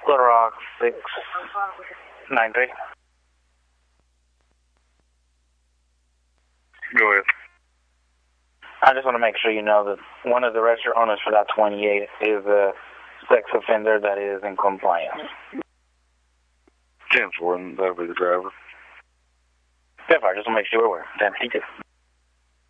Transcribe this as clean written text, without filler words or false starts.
Little Rock 693. Go ahead. I just want to make sure you know that one of the restaurant owners for that 28 is a sex offender that is in compliance. 10-4, that'll be the driver. Yeah, I just want to make sure we're aware. Thank you.